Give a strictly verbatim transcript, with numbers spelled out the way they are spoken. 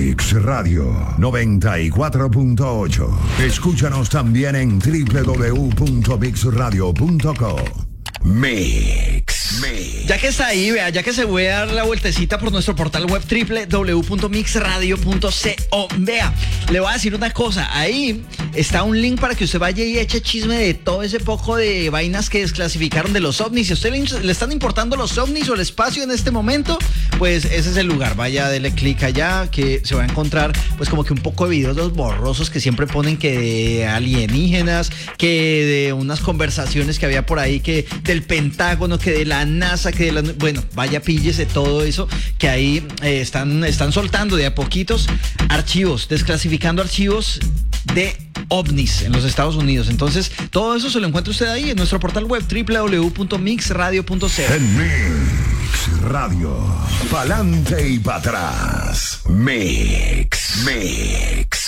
Mix Radio noventa y cuatro punto ocho. Escúchanos también en doble u doble u doble u punto mix radio punto co. Mix. Mix. Ya que está ahí, vea, ya que se voy a dar la vueltecita por nuestro portal web doble u doble u doble u punto mix radio punto co. Vea, le voy a decir una cosa. Ahí está un link para que usted vaya y eche chisme de todo ese poco de vainas que desclasificaron de los ovnis. Si a usted le, le están importando los ovnis o el espacio en este momento, pues ese es el lugar. Vaya, dele clic allá, que se va a encontrar pues como que un poco de videos los borrosos que siempre ponen que de alienígenas, que de unas conversaciones que había por ahí, que del Pentágono, que de la NASA, que de la... Bueno, vaya, píllese todo eso que ahí eh, están, están soltando de a poquitos archivos, desclasificando archivos de ovnis en los Estados Unidos. Entonces, todo eso se lo encuentra usted ahí en nuestro portal web doble u doble u doble u punto mix radio punto co. En Mix Radio, pa'lante y para atrás. Mix. Mix.